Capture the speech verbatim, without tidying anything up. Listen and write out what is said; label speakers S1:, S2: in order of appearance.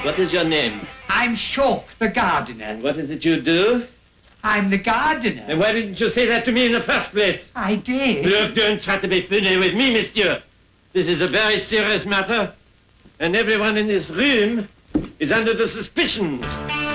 S1: What is your name?
S2: I'm Shock, the gardener.
S1: And what is it you do?
S2: I'm the gardener.
S1: And why didn't you say that to me in the first place?
S2: I did.
S1: Look, don't try to be funny with me, monsieur. This is a very serious matter, and everyone in this room is under the suspicions.